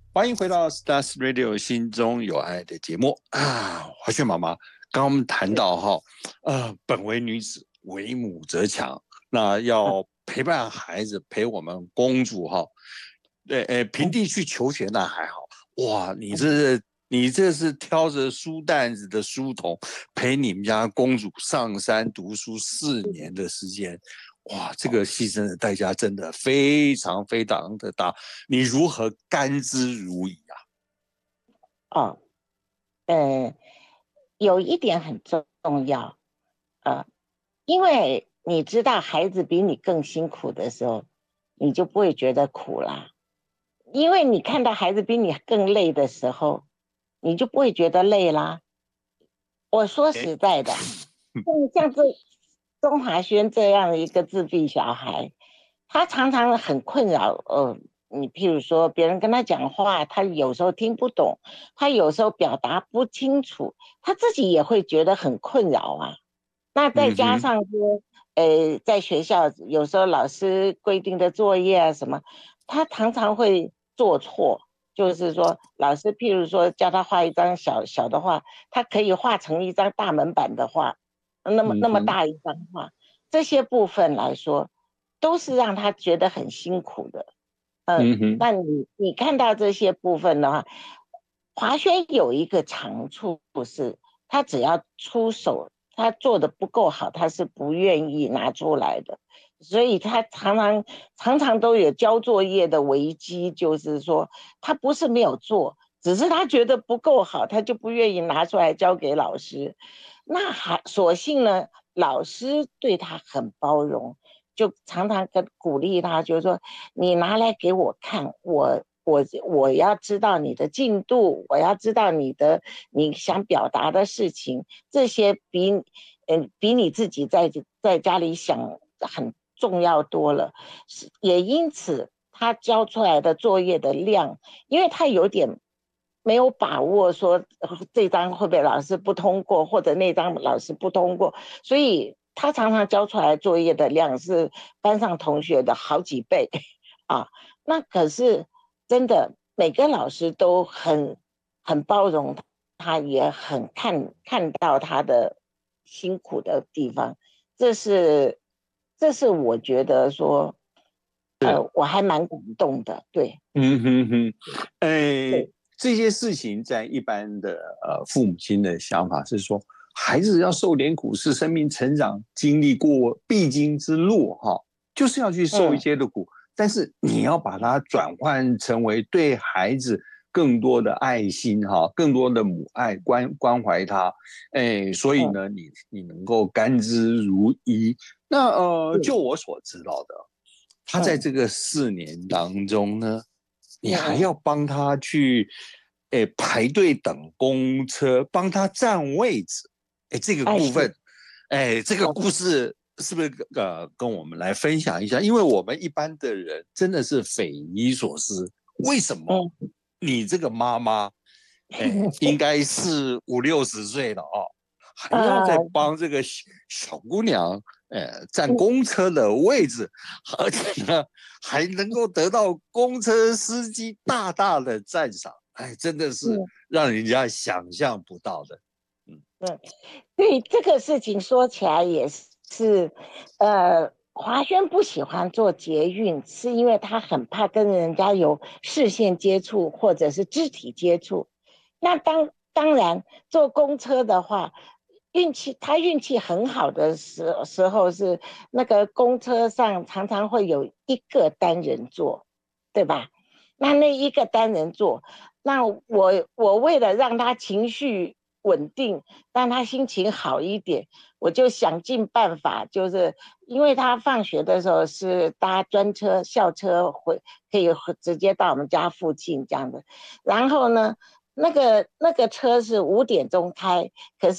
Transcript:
欢迎回到 Stars Radio 心中有爱的节目啊！华轩妈妈，刚刚我们谈到本为女子，为母则强，那要陪伴孩子，陪我们公主哈，对，平地去求学那还好，哇，你这是挑着书担子的书童，陪你们家公主上山读书4年的时间，哇，这个牺牲的代价真的非常非常的大，你如何甘之如饴啊？ 哦，呃，有一点很重要，呃，因为你知道孩子比你更辛苦的时候，你就不会觉得苦啦。因为你看到孩子比你更累的时候，你就不会觉得累啦。我说哎， 实在的，像这钟华轩这样的一个自闭小孩，他常常很困扰。你譬如说别人跟他讲话，他有时候听不懂，他有时候表达不清楚，他自己也会觉得很困扰啊。那再嗯哼， 加上说，在学校有时候老师规定的作业啊什么，他常常会做错。就是说，老师譬如说叫他画一张小小的画，他可以画成一张大门版的画，那么嗯哼， 大一张画，这些部分来说，都是让他觉得很辛苦的。 嗯哼， 那你看到这些部分的话，华轩有一个长处是，他只要出手，他做的不够好，他是不愿意拿出来的，所以他常常都有交作业的危机，就是说他不是没有做，只是他觉得不够好，他就不愿意拿出来交给老师。那还所幸呢，老师对他很包容，就常常跟鼓励他，就是说你拿来给我看，我要知道你的进度，我要知道你想表达的事情，这些比你自己在家里想很重要多了。也因此他交出来的作业的量，因为他有点没有把握说这张会被老师不通过，或者那张老师不通过，所以他常常交出来作业的量是班上同学的好几倍啊。那可是真的，每个老师都很包容他，也很看到他的辛苦的地方。这是这是我觉得说， 是， 我还蛮感动的。对嗯哼哼，哎， 对这些事情在一般的父母亲的想法是说，孩子要受点苦，是生命成长经历过必经之路哈，就是要去受一嗯些的苦，但是你要把它转换成为对孩子更多的爱心哈，更多的母爱关怀他，哎，所以嗯呢，你能够甘之如饴。那就嗯我所知道的，他在嗯这个4年当中呢，你还嗯要帮他去，排队等公车，帮他占位置，这个部分， 是这个故事是不是跟我们来分享一下？因为我们一般的人真的是匪夷所思，为什么嗯你这个妈妈，应该是50、60岁了哦，还要再呃帮这个小姑娘，占嗯公车的位置，而且呢，还能够得到公车司机大大的赞赏，哎，真的是嗯让人家想象不到的。嗯， 嗯，对这个事情说起来也是，华轩不喜欢做捷运，是因为他很怕跟人家有视线接触或者是肢体接触。那当然坐公车的话，他运气很好的时候是那个公车上常常会有一个单人座，对吧？那一个单人座，那我为了让他情绪稳定，让他心情好一点，我就想尽办法，就是因为他放学的时候是搭专车、校车可以直接到我们家附近这样的。然后呢，那个车是5点钟开，可是